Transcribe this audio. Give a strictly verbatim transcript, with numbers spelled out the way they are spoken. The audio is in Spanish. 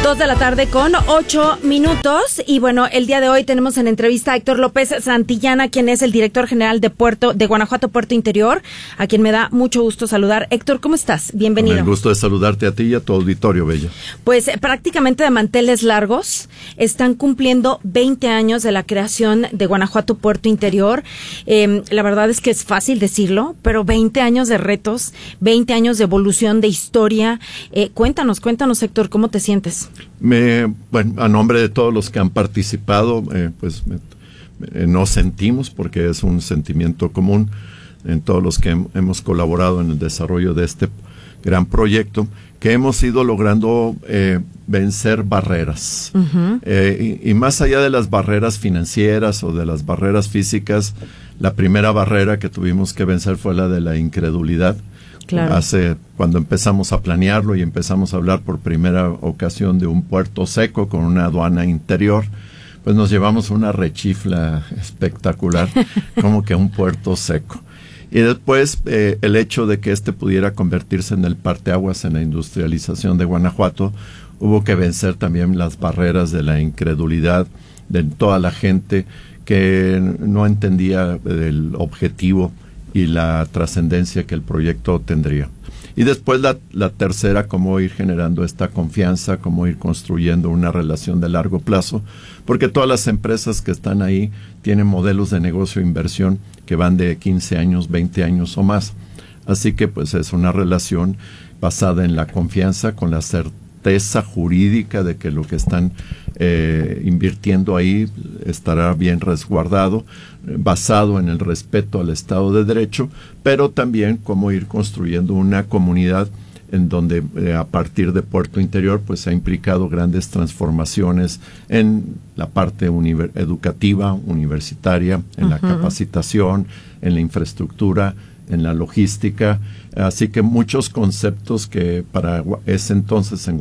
Dos de la tarde con ocho minutos. Y bueno, el día de hoy tenemos en entrevista a Héctor López Santillana, quien es el director general de Puerto de Guanajuato Puerto Interior, a quien me da mucho gusto saludar. Héctor, ¿cómo estás? Bienvenido. Con el gusto de saludarte a ti y a tu auditorio, Bella. Pues eh, prácticamente de manteles largos, están cumpliendo veinte años de la creación de Guanajuato Puerto Interior. Eh, la verdad es que es fácil decirlo, pero veinte años de retos, veinte años de evolución, de historia. Eh, cuéntanos, cuéntanos, Héctor, ¿cómo te sientes? Me, bueno, a nombre de todos los que han participado, eh, pues me, eh, nos sentimos, porque es un sentimiento común en todos los que hem, hemos colaborado en el desarrollo de este gran proyecto, que hemos ido logrando eh, vencer barreras. Uh-huh. Eh, y, y más allá de las barreras financieras o de las barreras físicas, la primera barrera que tuvimos que vencer fue la de la incredulidad. Claro. Hace, cuando empezamos a planearlo y empezamos a hablar por primera ocasión de un puerto seco con una aduana interior, pues nos llevamos una rechifla espectacular, como que un puerto seco. Y después eh, el hecho de que este pudiera convertirse en el parteaguas en la industrialización de Guanajuato, hubo que vencer también las barreras de la incredulidad de toda la gente que no entendía el objetivo y la trascendencia que el proyecto tendría. Y después la, la tercera, cómo ir generando esta confianza, cómo ir construyendo una relación de largo plazo, porque todas las empresas que están ahí tienen modelos de negocio e inversión que van de quince años, veinte años o más. Así que pues es una relación basada en la confianza, con la certeza jurídica de que lo que están eh, invirtiendo ahí estará bien resguardado, basado en el respeto al Estado de Derecho, pero también cómo ir construyendo una comunidad en donde eh, a partir de Puerto Interior pues ha implicado grandes transformaciones en la parte univer- educativa, universitaria, en uh-huh. la capacitación, en la infraestructura, en la logística, así que muchos conceptos que para ese entonces en